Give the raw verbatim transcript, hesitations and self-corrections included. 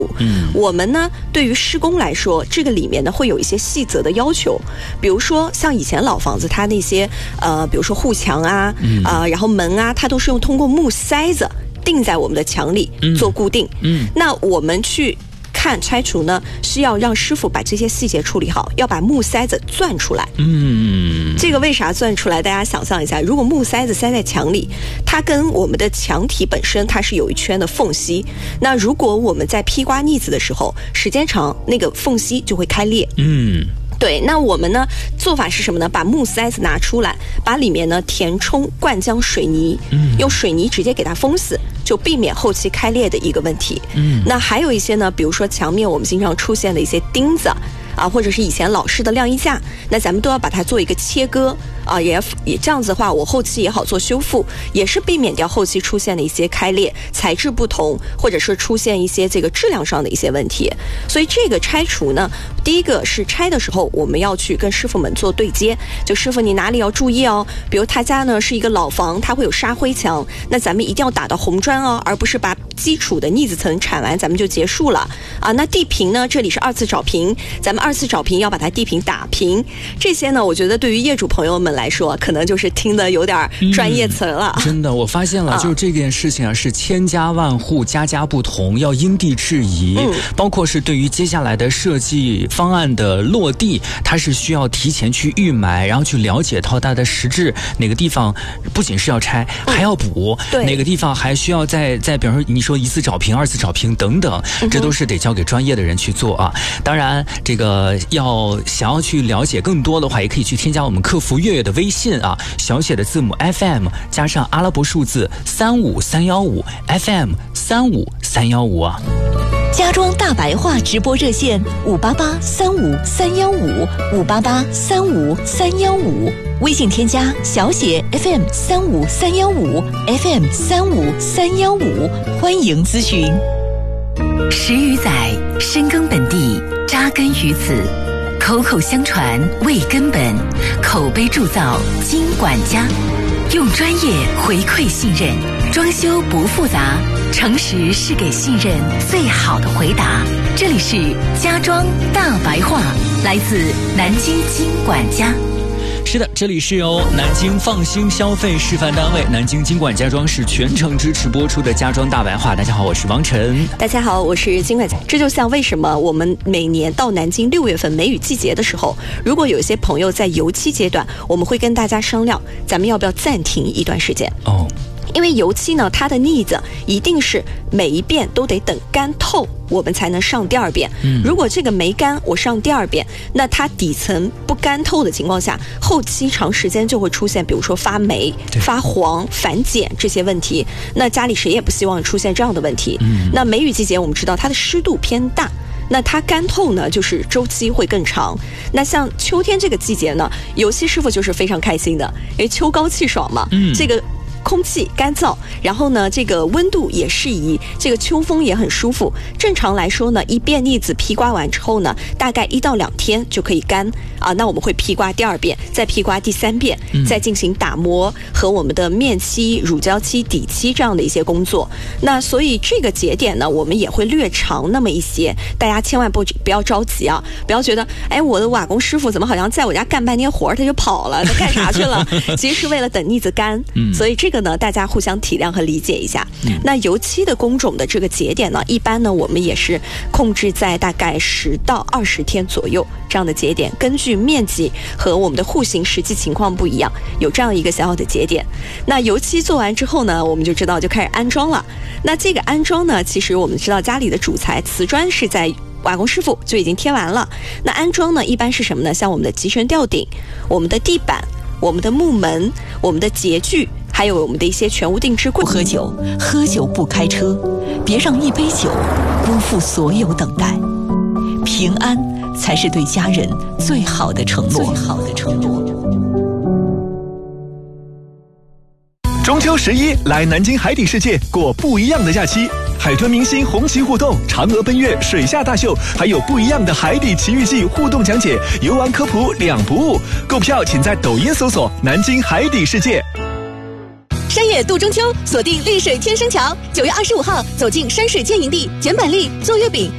嗯， 我们呢对于施工来说，这个里面呢会有一些细则的要求，比如说像以前老房子，它那些呃，比如说护墙啊， 嗯、 呃，然后门啊，它都是用通过木塞子钉在我们的墙里做固定。 嗯，嗯那我们去看拆除呢，是要让师傅把这些细节处理好，要把木塞子钻出来。 嗯， 这个为啥钻出来？大家想象一下，如果木塞子塞在墙里，它跟我们的墙体本身它是有一圈的缝隙，那如果我们在劈刮腻子的时候，时间长，那个缝隙就会开裂。 嗯。 对，那我们呢做法是什么呢？把木塞子拿出来，把里面呢填充灌浆水泥， 嗯， 用水泥直接给它封死，就避免后期开裂的一个问题。 嗯， 那还有一些呢，比如说墙面我们经常出现的一些钉子啊，或者是以前老式的晾衣架，那咱们都要把它做一个切割啊，也也这样子的话，我后期也好做修复，也是避免掉后期出现的一些开裂、材质不同，或者是出现一些这个质量上的一些问题。所以这个拆除呢，第一个是拆的时候，我们要去跟师傅们做对接，就师傅你哪里要注意哦，比如他家呢是一个老房，它会有沙灰墙，那咱们一定要打到红砖哦，而不是把基础的腻子层铲完咱们就结束了啊。那地平呢，这里是二次找平，咱们二次找平要把它地平打平，这些呢我觉得对于业主朋友们来说可能就是听得有点专业层了、 嗯、真的我发现了、啊、就是这件事情啊是千家万户家家不同，要因地制宜、嗯、包括是对于接下来的设计方案的落地，它是需要提前去预埋，然后去了解到它的实质，哪个地方不仅是要拆、嗯、还要补， 对， 哪个地方还需要再再比方说你说一次找平二次找平等等，这都是得交给专业的人去做啊。当然这个要想要去了解更多的话，也可以去添加我们客服月月的微信啊，小写的字母 F M 加上阿拉伯数字三五三幺五 F M 三五三幺五啊。 家装大白话直播热线五八八三五三幺五五八八三五三幺五，微信添加小写 F M 三五三幺五 F M 三五三幺五，欢迎咨询。 十余载深耕本地，扎根于此，口口相传为根本，口碑铸造金管家，用专业回馈信任，装修不复杂，诚实是给信任最好的回答。这里是家装大白话，来自南京金管家。 是的，这里是由南京放心消费示范单位南京金管家装是全程支持播出的家装大白话。大家好，我是王晨。 大家好，我是金管家。这就像为什么我们每年到南京六月份梅雨季节的时候，如果有一些朋友在油漆阶段，我们会跟大家商量，咱们要不要暂停一段时间哦。 因为油漆呢，它的腻子一定是每一遍都得等干透，我们才能上第二遍。嗯，如果这个没干，我上第二遍，那它底层不干透的情况下，后期长时间就会出现，比如说发霉、发黄、反碱这些问题。那家里谁也不希望出现这样的问题。嗯，那梅雨季节我们知道它的湿度偏大。那它干透呢，就是周期会更长。那像秋天这个季节呢，油漆师傅就是非常开心的，因为秋高气爽嘛。嗯，这个空气干燥，然后呢，这个温度也适宜，这个秋风也很舒服。正常来说呢，一遍腻子劈刮完之后呢，大概一到两天就可以干啊。那我们会劈刮第二遍，再劈刮第三遍，嗯、再进行打磨和我们的面漆、乳胶漆、底漆这样的一些工作。那所以这个节点呢，我们也会略长那么一些，大家千万不不要着急啊，不要觉得哎，我的瓦工师傅怎么好像在我家干半天活他就跑了，他干啥去了？其实是为了等腻子干，嗯、所以这个呢，大家互相体谅和理解一下。嗯、那油漆的工种的这个节点呢，一般呢我们也是控制在大概十到二十天左右这样的节点，根据面积和我们的户型实际情况不一样，有这样一个小小的节点。那油漆做完之后呢，我们就知道就开始安装了。那这个安装呢，其实我们知道家里的主材瓷砖是在瓦工师傅就已经贴完了。那安装呢，一般是什么呢？像我们的集成吊顶、我们的地板、我们的木门、我们的节具，还有我们的一些全屋定制柜。 不喝酒，喝酒不开车，别让一杯酒辜负所有等待。平安才是对家人最好的承诺。最好的承诺。 中秋十一来南京海底世界过不一样的假期，海豚明星红旗互动、嫦娥奔月、水下大秀，还有不一样的海底奇遇记互动讲解，游玩科普两不误。购票请在抖音搜索南京海底世界。 山野度中秋，锁定绿水天生桥，九月二十五号走进山水建营地，简板栗做月饼。